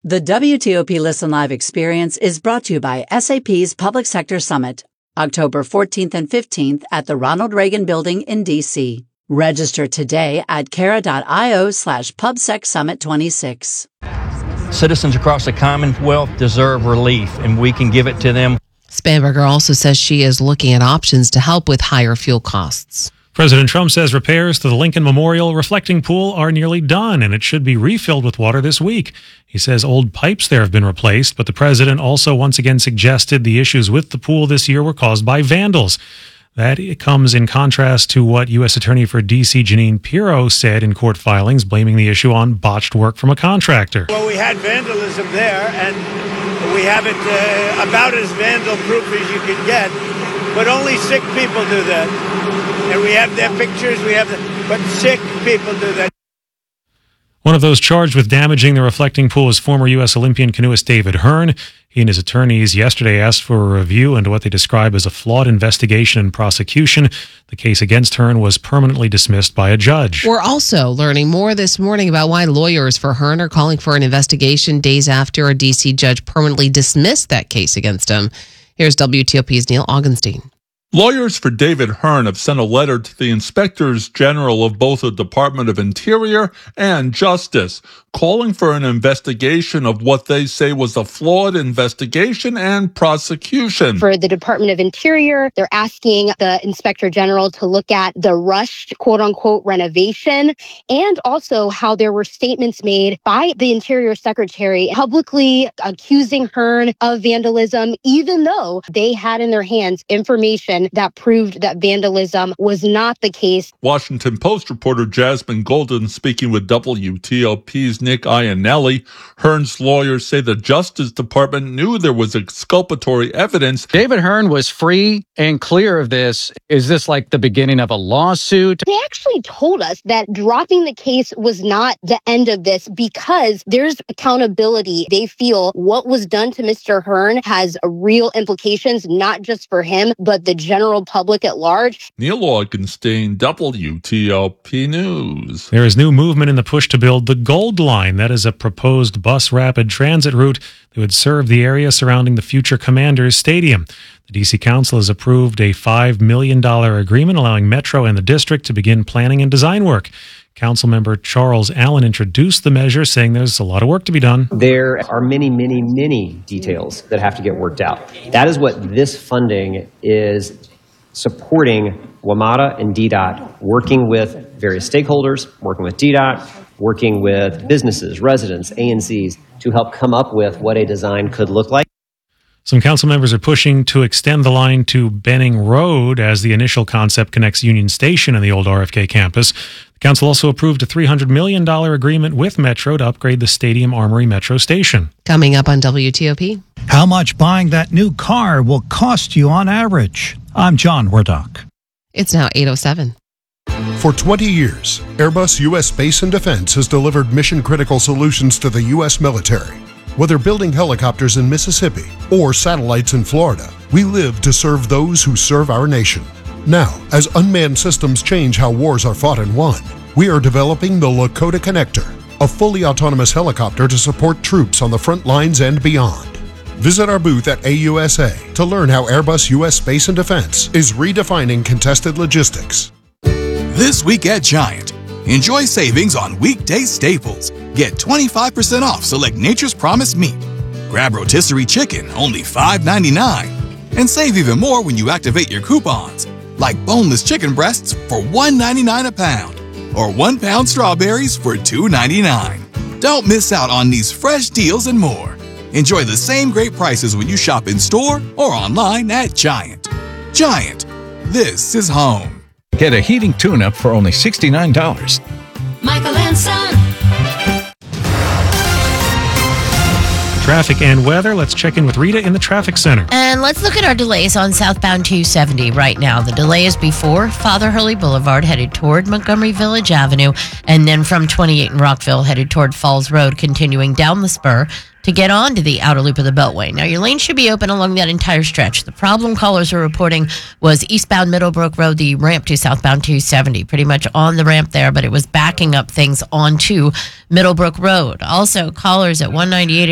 The WTOP Listen Live experience is brought to you by SAP's Public Sector Summit, October 14th and 15th at the Ronald Reagan Building in D.C. Register today at Cara.io/PubSecSummit26. Citizens across the Commonwealth deserve relief, and we can give it to them. Spanberger also says she is looking at options to help with higher fuel costs. President Trump says repairs to the Lincoln Memorial reflecting pool are nearly done, and it should be refilled with water this week. He says old pipes there have been replaced, but the president also once again suggested the issues with the pool this year were caused by vandals. That comes in contrast to what U.S. Attorney for D.C. Jeanine Pirro said in court filings, blaming the issue on botched work from a contractor. Well, we had vandalism there, and we have it about as vandal-proof as you can get, but only sick people do that. And we have their pictures, but sick people do that. One of those charged with damaging the reflecting pool is former U.S. Olympian canoeist David Hearn. He and his attorneys yesterday asked for a review into what they describe as a flawed investigation and prosecution. The case against Hearn was permanently dismissed by a judge. We're also learning more this morning about why lawyers for Hearn are calling for an investigation days after a D.C. judge permanently dismissed that case against him. Here's WTOP's Neil Augenstein. Lawyers for David Hearn have sent a letter to the inspectors general of both the Department of Interior and Justice, calling for an investigation of what they say was a flawed investigation and prosecution. For the Department of Interior, they're asking the inspector general to look at the rushed, quote-unquote, renovation, and also how there were statements made by the Interior Secretary publicly accusing Hearn of vandalism, even though they had in their hands information that proved that vandalism was not the case. Washington Post reporter Jasmine Golden speaking with WTOP's Nick Iannelli. Hearn's lawyers say the Justice Department knew there was exculpatory evidence. David Hearn was free and clear of this. Is this like the beginning of a lawsuit? They actually told us that dropping the case was not the end of this because there's accountability. They feel what was done to Mr. Hearn has real implications, not just for him, but the general public at large. Neil Augenstein, WTOP News. There is new movement in the push to build the Gold Line. That is a proposed bus rapid transit route that would serve the area surrounding the future Commanders Stadium. The D.C. Council has approved a $5 million agreement allowing Metro and the district to begin planning and design work. Councilmember Charles Allen introduced the measure, saying there's a lot of work to be done. There are many details that have to get worked out. That is what this funding is supporting. WMATA and DDOT working with various stakeholders, working with DDOT, working with businesses, residents, ANCs to help come up with what a design could look like. Some council members are pushing to extend the line to Benning Road as the initial concept connects Union Station and the old RFK campus. The council also approved a $300 million agreement with Metro to upgrade the Stadium Armory Metro Station. Coming up on WTOP. How much buying that new car will cost you on average? I'm John Wardock. It's now 8:07. For 20 years, Airbus U.S. Space and Defense has delivered mission-critical solutions to the U.S. military. Whether building helicopters in Mississippi or satellites in Florida, we live to serve those who serve our nation. Now, as unmanned systems change how wars are fought and won, we are developing the Lakota Connector, a fully autonomous helicopter to support troops on the front lines and beyond. Visit our booth at AUSA to learn how Airbus U.S. Space and Defense is redefining contested logistics. This week at Giant, enjoy savings on weekday staples. Get 25% off select Nature's Promise meat. Grab rotisserie chicken, only $5.99. And save even more when you activate your coupons, like boneless chicken breasts for $1.99 a pound, or 1 pound strawberries for $2.99. Don't miss out on these fresh deals and more. Enjoy the same great prices when you shop in store or online at Giant. Giant, this is home. Get a heating tune-up for only $69. Michael and Son. Traffic and weather. Let's check in with Rita in the traffic center. And let's look at our delays on southbound 270 right now. The delay is before Father Hurley Boulevard headed toward Montgomery Village Avenue, and then from 28 in Rockville headed toward Falls Road, continuing down the spur to get onto the outer loop of the Beltway. Now, your lane should be open along that entire stretch. The problem callers are reporting was eastbound Middlebrook Road, the ramp to southbound 270. Pretty much on the ramp there, but it was backing up things onto Middlebrook Road. Also, callers at 198